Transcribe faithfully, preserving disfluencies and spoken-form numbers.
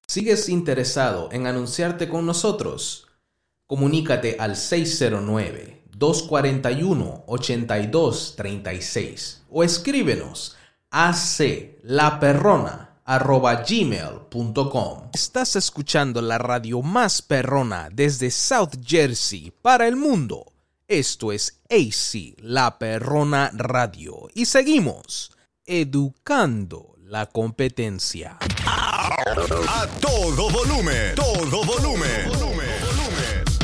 ¿Sigues interesado en anunciarte con nosotros? Comunícate al seis cero nueve, dos cuatro uno, ocho dos tres seis o escríbenos a aclaperrona arroba gmail punto com. Estás escuchando la radio más perrona desde South Jersey para el mundo. Esto es A C, La Perrona Radio. Y seguimos educando la competencia. A todo volumen, todo volumen.